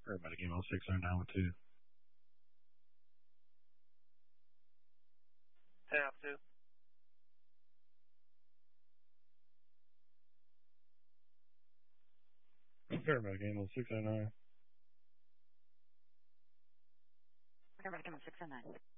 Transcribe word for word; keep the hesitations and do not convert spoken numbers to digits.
Paramedic email six oh nine with two. Tap two. Paramedic email six oh nine. Paramedic email six oh nine.